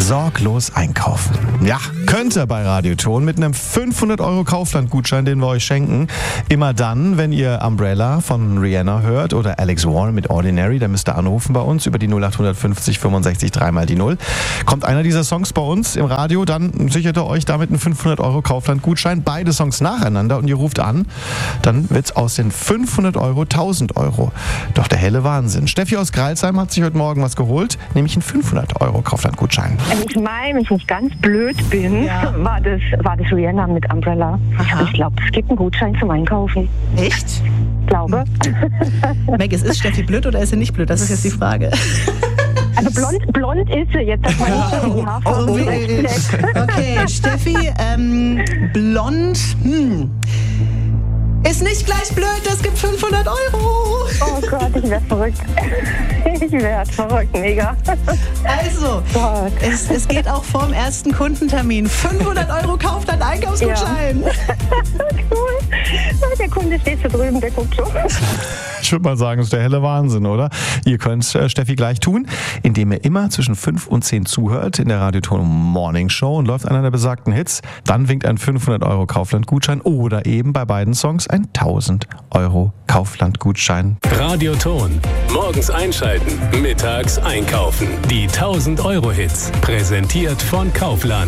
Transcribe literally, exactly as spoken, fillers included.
sorglos einkaufen. Ja, könnt ihr bei Radioton mit einem fünfhundert Euro Kaufland-Gutschein, den wir euch schenken. Immer dann, wenn ihr Umbrella von Rihanna hört oder Alex Warren mit Ordinary, dann müsst ihr anrufen bei uns über die null acht fünfzig fünfundsechzig dreimal die null. Kommt einer dieser Songs bei uns im Radio, dann sichert ihr euch damit einen fünfhundert Euro Kaufland-Gutschein. Beide Songs nacheinander und ihr ruft an. Dann wird's aus den fünfhundert Euro tausend Euro. Doch der helle Wahnsinn. Steffi aus Greilsheim hat sich heute Morgen was geholt, nämlich einen fünfhundert Euro Kaufland-Gutschein. Ich meine, wenn ich nicht ganz blöd bin, Ja. war, das, war das Rihanna mit Umbrella. Aha. Ich glaube, es gibt einen Gutschein zum Einkaufen. Echt? Ich glaube. Meg, ist Steffi blöd oder ist sie nicht blöd? Das ist jetzt die Frage. Also blond, blond ist sie jetzt. Das meine ich die Haarfarbe. Oh, weh. Okay, Steffi, ähm, blond, hm. Ist nicht gleich blöd, das gibt fünfhundert Euro. Oh Gott, ich werde verrückt. Ich werde verrückt, mega. Also, Gott. es, es geht auch vorm ersten Kundentermin. fünfhundert Euro kauft ein Einkaufsgutschein. Cool. Der Kunde steht so drüben, der guckt schon. Ich würde mal sagen, das ist der helle Wahnsinn, oder? Ihr könnt äh, Steffi gleich tun, indem ihr immer zwischen fünf und zehn zuhört in der Radioton Morning Show und läuft einer der besagten Hits. Dann winkt ein fünfhundert Euro Kaufland-Gutschein oder eben bei beiden Songs ein tausend Euro Kaufland-Gutschein. Radioton. Morgens einschalten, mittags einkaufen. Die tausend Euro Hits. Präsentiert von Kaufland.